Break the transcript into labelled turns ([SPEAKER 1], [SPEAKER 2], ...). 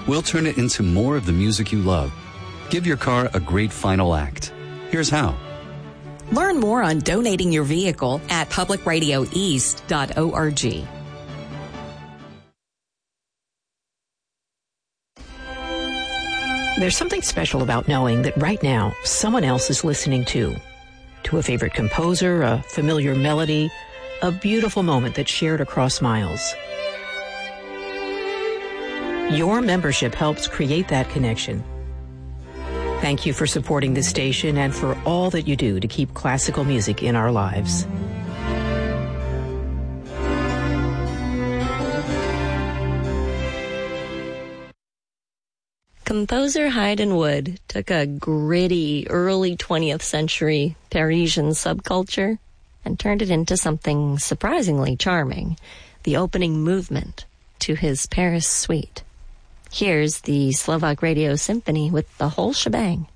[SPEAKER 1] we'll turn it into more of the music you love. Give your car a great final act. Here's how.
[SPEAKER 2] Learn more on donating your vehicle at publicradioeast.org.
[SPEAKER 3] There's something special about knowing that right now someone else is listening to a favorite composer, a familiar melody, a beautiful moment that's shared across miles. Your membership helps create that connection. Thank you for supporting this station and for all that you do to keep classical music in our lives.
[SPEAKER 4] Composer Haydn Wood took a gritty early 20th century Parisian subculture and turned it into something surprisingly charming, the opening movement to his Paris suite. Here's the Slovak Radio Symphony with the whole shebang.